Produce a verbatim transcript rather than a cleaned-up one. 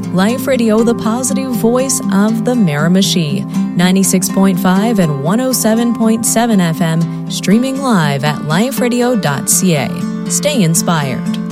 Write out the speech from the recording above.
Life Radio, the positive voice of the Miramichi, ninety-six point five and one oh seven point seven F M, streaming live at life radio dot c a. Stay inspired.